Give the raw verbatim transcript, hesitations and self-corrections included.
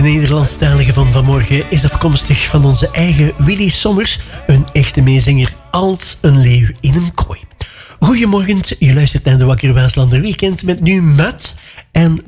Nederlandstalige van vanmorgen is afkomstig van onze eigen Willy Sommers, een echte meezinger als een leeuw in een kooi. Goedemorgen, je luistert naar de Wakker Waaslander Weekend met nu Matt en